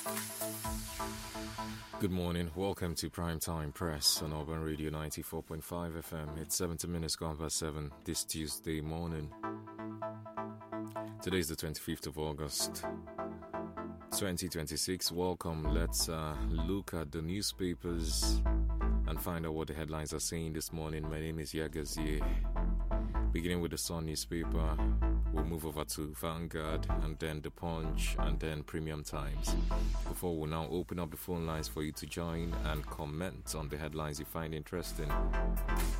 Good morning. Welcome to Primetime Press on Urban Radio 94.5 FM. It's 70 minutes gone past 7 this Tuesday morning. Today is the 25th of August, 2026. Welcome. Let's look at the newspapers and find out what the headlines are saying this morning. My name is Yagazie. Beginning with the Sun newspaper, we'll move over to Vanguard and then The Punch and then Premium Times. Before we'll now open up the phone lines for you to join and comment on the headlines you find interesting.